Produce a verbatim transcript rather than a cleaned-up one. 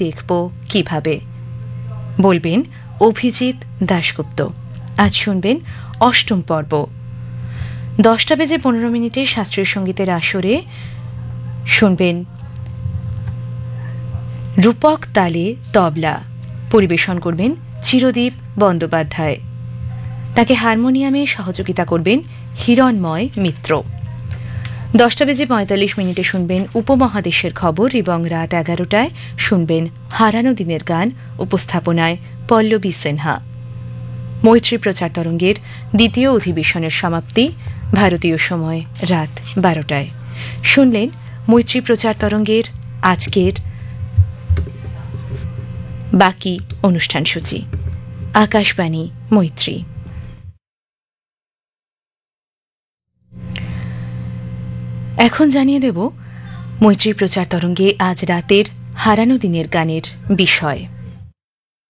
দেখব কিভাবে, বলবেন অভিজিৎ দাশগুপ্ত। আজ শুনবেন অষ্টম পর্ব। দশটা বেজে পনেরো মিনিটে শাস্ত্রীয় সঙ্গীতের আসরে শুনবেন রূপক তালে তবলা, পরিবেশন করবেন চিরদীপ বন্দ্যোপাধ্যায়। তাকে হারমোনিয়ামে সহযোগিতা করবেন হিরণময় মিত্র। দশটা বেজে পঁয়তাল্লিশ মিনিটে শুনবেন উপমহাদেশের খবর এবং রাত এগারোটায় শুনবেন হারানো দিনের গান, উপস্থাপনায় পল্লবী সিনহা। মৈত্রী প্রচার তরঙ্গের দ্বিতীয় অধিবেশনের সমাপ্তি ভারতীয় সময় রাত বারোটায়। শুনলেন মৈত্রী প্রচার তরঙ্গের আজকের বাকি অনুষ্ঠান সূচি। আকাশবাণী মৈত্রী। এখন জানিয়ে দেব মৈত্রী প্রচার তরঙ্গে আজ রাতের হারানো দিনের গানের বিষয়।